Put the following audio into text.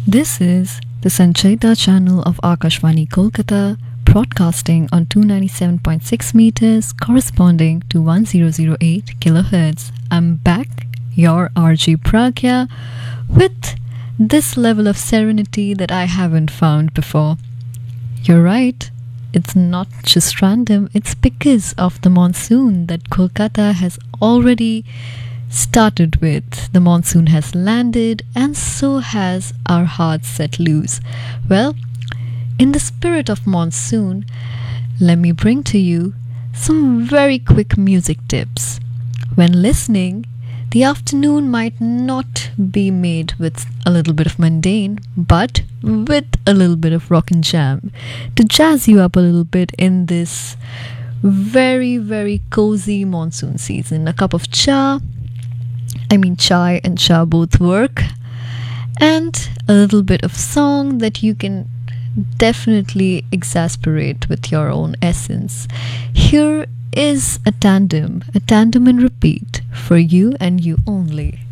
This is the Sanchayita channel of Akashvani Kolkata, broadcasting on 297.6 meters, corresponding to 1008 kilohertz. I'm back, your RJ Pragya, with this level of serenity that I haven't found before. You're right, it's not just random, it's because of the monsoon that Kolkata has already started with. The monsoon has landed, and so has our hearts set loose. Well, in the spirit of monsoon, let me bring to you some very quick music tips. When listening, the afternoon might not be made with a little bit of mundane, but with a little bit of rock and jam to jazz you up a little bit in this very, very cozy monsoon season. A cup of chai and cha both work, and a little bit of song that you can definitely exasperate with your own essence. Here is a tandem in repeat for you and you only.